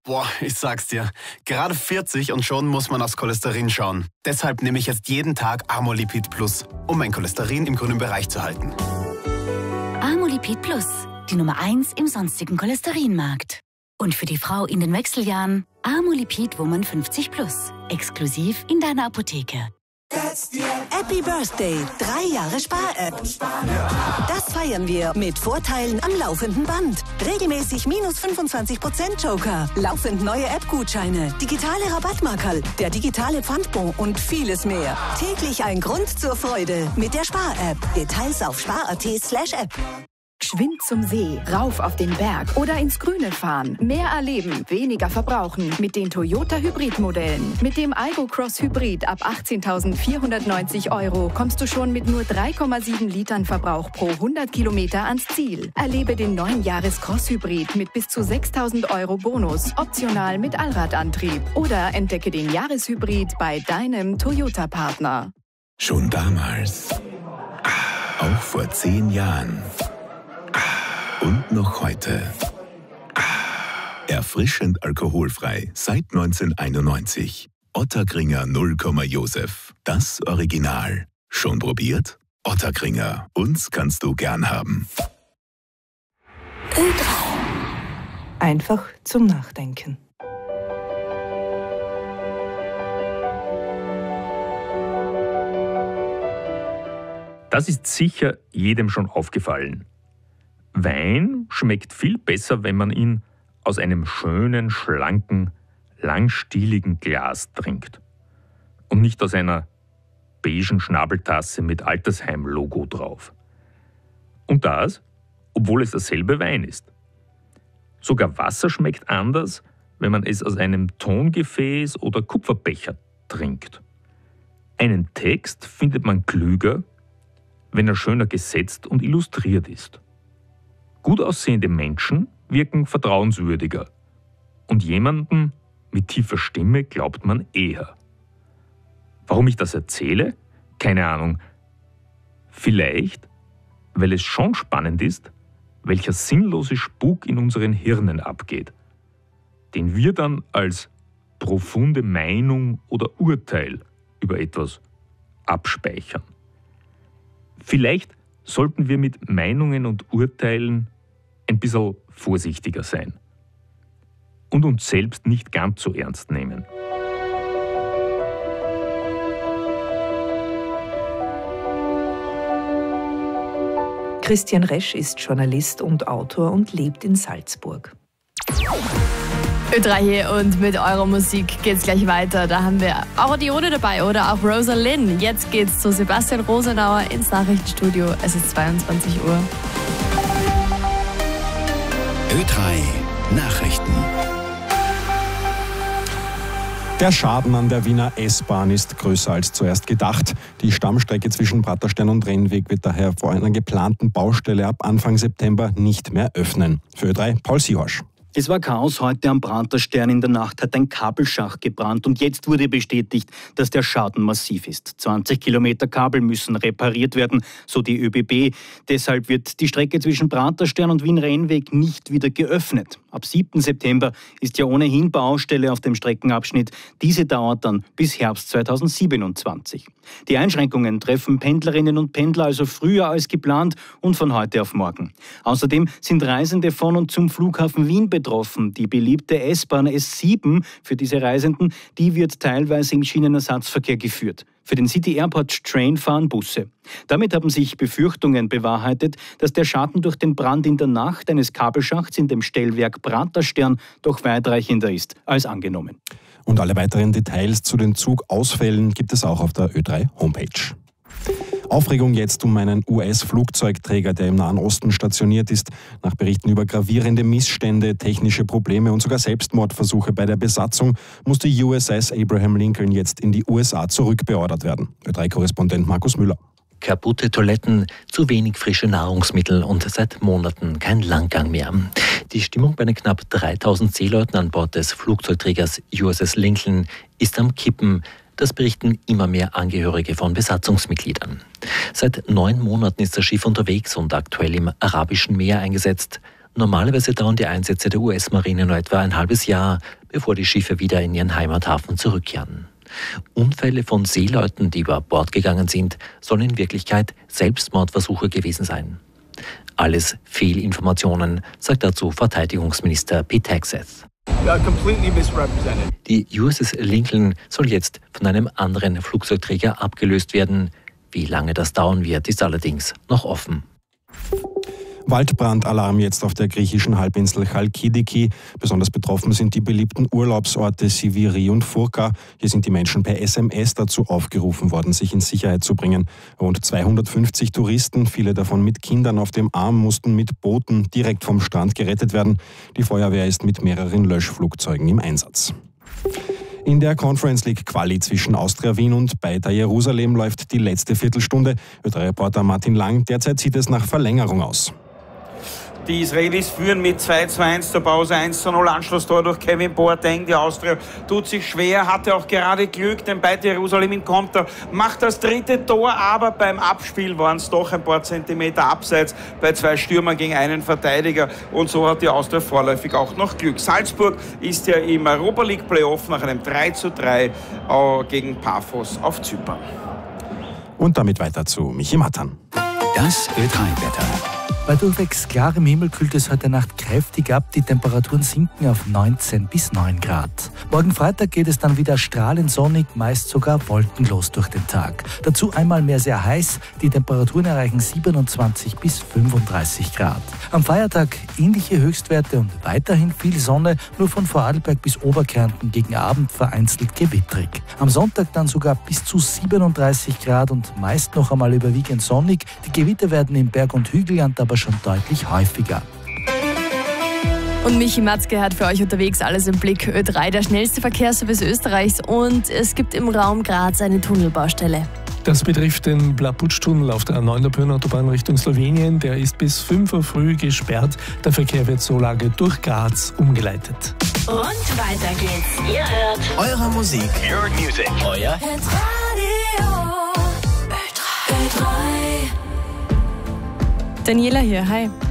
Boah, ich sag's dir. Gerade 40 und schon muss man aufs Cholesterin schauen. Deshalb nehme ich jetzt jeden Tag Amolipid Plus, um mein Cholesterin im grünen Bereich zu halten. Amolipid Plus, die Nummer 1 im sonstigen Cholesterinmarkt. Und für die Frau in den Wechseljahren Amolipid Woman 50 Plus. Exklusiv in deiner Apotheke. Happy Birthday, 3 Jahre Spar-App. Das feiern wir mit Vorteilen am laufenden Band. Regelmäßig minus 25% Joker, laufend neue App-Gutscheine, digitale Rabattmarkerl, der digitale Pfandbon und vieles mehr. Täglich ein Grund zur Freude mit der Spar-App. Details auf spar.at/app. Geschwind zum See, rauf auf den Berg oder ins Grüne fahren. Mehr erleben, weniger verbrauchen mit den Toyota Hybrid-Modellen. Mit dem Aygo Cross Hybrid ab 18.490 € kommst du schon mit nur 3,7 Litern Verbrauch pro 100 Kilometer ans Ziel. Erlebe den neuen Jahres-Cross Hybrid mit bis zu 6.000 € Bonus, optional mit Allradantrieb. Oder entdecke den Jahreshybrid bei deinem Toyota-Partner. Schon damals, auch vor 10 Jahren. Und noch heute. Erfrischend alkoholfrei seit 1991. Ottakringer 0, Josef. Das Original. Schon probiert? Ottakringer. Uns kannst du gern haben. Einfach zum Nachdenken. Das ist sicher jedem schon aufgefallen. Wein schmeckt viel besser, wenn man ihn aus einem schönen, schlanken, langstieligen Glas trinkt. Und nicht aus einer beigen Schnabeltasse mit Altersheim-Logo drauf. Und das, obwohl es derselbe Wein ist. Sogar Wasser schmeckt anders, wenn man es aus einem Tongefäß oder Kupferbecher trinkt. Einen Text findet man klüger, wenn er schöner gesetzt und illustriert ist. Gut aussehende Menschen wirken vertrauenswürdiger und jemandem mit tiefer Stimme glaubt man eher. Warum ich das erzähle? Keine Ahnung. Vielleicht, weil es schon spannend ist, welcher sinnlose Spuk in unseren Hirnen abgeht, den wir dann als profunde Meinung oder Urteil über etwas abspeichern. Vielleicht sollten wir mit Meinungen und Urteilen ein bisschen vorsichtiger sein und uns selbst nicht ganz so ernst nehmen. Christian Resch ist Journalist und Autor und lebt in Salzburg. Ö3 hier und mit eurer Musik geht's gleich weiter. Da haben wir auch Diode dabei oder auch Rosalind. Jetzt geht's zu Sebastian Rosenauer ins Nachrichtenstudio. Es ist 22 Uhr. Ö3 Nachrichten. Der Schaden an der Wiener S-Bahn ist größer als zuerst gedacht. Die Stammstrecke zwischen Praterstern und Rennweg wird daher vor einer geplanten Baustelle ab Anfang September nicht mehr öffnen. Für Ö3 Paul Sihorsch. Es war Chaos heute am Praterstern. In der Nacht hat ein Kabelschacht gebrannt und jetzt wurde bestätigt, dass der Schaden massiv ist. 20 Kilometer Kabel müssen repariert werden, so die ÖBB. Deshalb wird die Strecke zwischen Praterstern und Wien-Rennweg nicht wieder geöffnet. Ab 7. September ist ja ohnehin Baustelle auf dem Streckenabschnitt. Diese dauert dann bis Herbst 2027. Die Einschränkungen treffen Pendlerinnen und Pendler also früher als geplant und von heute auf morgen. Außerdem sind Reisende von und zum Flughafen Wien betroffen. Die beliebte S-Bahn S7 für diese Reisenden, die wird teilweise im Schienenersatzverkehr geführt. Für den City Airport Train fahren Busse. Damit haben sich Befürchtungen bewahrheitet, dass der Schaden durch den Brand in der Nacht eines Kabelschachts in dem Stellwerk Praterstern doch weitreichender ist als angenommen. Und alle weiteren Details zu den Zugausfällen gibt es auch auf der Ö3 Homepage. Aufregung jetzt um einen US-Flugzeugträger, der im Nahen Osten stationiert ist. Nach Berichten über gravierende Missstände, technische Probleme und sogar Selbstmordversuche bei der Besatzung muss die USS Abraham Lincoln jetzt in die USA zurückbeordert werden. Ö3-Korrespondent Markus Müller. Kaputte Toiletten, zu wenig frische Nahrungsmittel und seit Monaten kein Langgang mehr. Die Stimmung bei den knapp 3000 Seeleuten an Bord des Flugzeugträgers USS Lincoln ist am Kippen. Das berichten immer mehr Angehörige von Besatzungsmitgliedern. Seit 9 Monaten ist das Schiff unterwegs und aktuell im Arabischen Meer eingesetzt. Normalerweise dauern die Einsätze der US-Marine nur etwa ein halbes Jahr. bevor die Schiffe wieder in ihren Heimathafen zurückkehren. Unfälle von Seeleuten, die über Bord gegangen sind, sollen in Wirklichkeit Selbstmordversuche gewesen sein. Alles Fehlinformationen, sagt dazu Verteidigungsminister Pete Hegseth. Die USS Lincoln soll jetzt von einem anderen Flugzeugträger abgelöst werden. Wie lange das dauern wird, ist allerdings noch offen. Waldbrandalarm jetzt auf der griechischen Halbinsel Chalkidiki. Besonders betroffen sind die beliebten Urlaubsorte Siviri und Furka. Hier sind die Menschen per SMS dazu aufgerufen worden, sich in Sicherheit zu bringen. Rund 250 Touristen, viele davon mit Kindern auf dem Arm, mussten mit Booten direkt vom Strand gerettet werden. Die Feuerwehr ist mit mehreren Löschflugzeugen im Einsatz. In der Conference League Quali zwischen Austria Wien und Beitar Jerusalem läuft die letzte Viertelstunde. Reporter Martin Lang, derzeit sieht es nach Verlängerung aus. Die Israelis führen mit 2:1 zur Pause, 1:0 Anschlusstor durch Kevin Boateng. Die Austria tut sich schwer, hatte auch gerade Glück, denn Beitar Jerusalem im Konter macht das dritte Tor, aber beim Abspiel waren es doch ein paar Zentimeter abseits bei 2 Stürmern gegen einen Verteidiger und so hat die Austria vorläufig auch noch Glück. Salzburg ist ja im Europa League Playoff nach einem 3:3 gegen Paphos auf Zypern. Und damit weiter zu Michi Matan. Das Ö3-Wetter. Bei durchwegs klarem Himmel kühlt es heute Nacht kräftig ab. Die Temperaturen sinken auf 19 bis 9 Grad. Morgen Freitag geht es dann wieder strahlend sonnig, meist sogar wolkenlos durch den Tag. Dazu einmal mehr sehr heiß. Die Temperaturen erreichen 27 bis 35 Grad. Am Feiertag ähnliche Höchstwerte und weiterhin viel Sonne, nur von Vorarlberg bis Oberkärnten gegen Abend vereinzelt gewittrig. Am Sonntag dann sogar bis zu 37 Grad und meist noch einmal überwiegend sonnig. Die Gewitter werden im Berg- und Hügelland aber schon deutlich häufiger. Und Michi Matzke hat für euch unterwegs alles im Blick. Ö3, der schnellste Verkehrsservice Österreichs, und es gibt im Raum Graz eine Tunnelbaustelle. Das betrifft den Blaputsch-Tunnel auf der A9 der Böhner-Autobahn Richtung Slowenien. Der ist bis 5 Uhr früh gesperrt. Der Verkehr wird so lange durch Graz umgeleitet. Und weiter geht's. Ihr hört Eure Musik. Your music. Euer Daniela hier, hi.